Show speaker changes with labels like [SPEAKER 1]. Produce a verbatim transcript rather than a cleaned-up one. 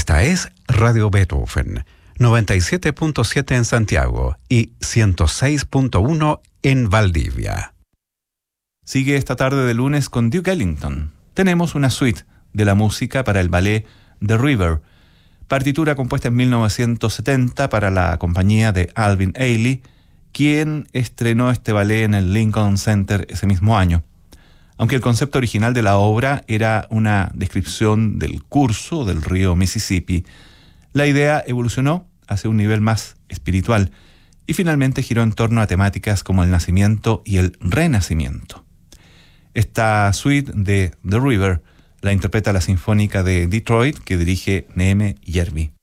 [SPEAKER 1] Esta es Radio Beethoven, noventa y siete punto siete en Santiago y ciento seis punto uno en Valdivia.
[SPEAKER 2] Sigue esta tarde de lunes con Duke Ellington. Tenemos una suite de la música para el ballet The River, partitura compuesta en mil novecientos setenta para la compañía de Alvin Ailey, quien estrenó este ballet en el Lincoln Center ese mismo año. Aunque el concepto original de la obra era una descripción del curso del río Mississippi, la idea evolucionó hacia un nivel más espiritual y finalmente giró en torno a temáticas como el nacimiento y el renacimiento. Esta suite de The River la interpreta la Sinfónica de Detroit, que dirige Neeme Järvi.